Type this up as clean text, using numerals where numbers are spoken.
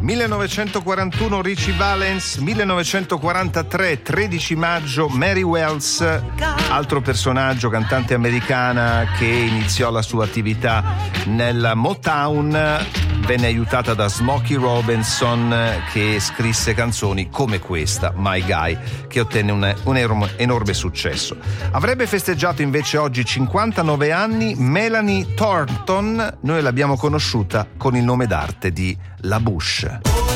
1941 Richie Valens, 1943 13 maggio Mary Wells, altro personaggio, cantante americana che iniziò la sua attività nella Motown, venne aiutata da Smokey Robinson che scrisse canzoni come questa, My Guy, che ottenne un enorme successo. Avrebbe festeggiato invece oggi 59 anni Melanie Thornton, noi l'abbiamo conosciuta con il nome d'arte di La Bush.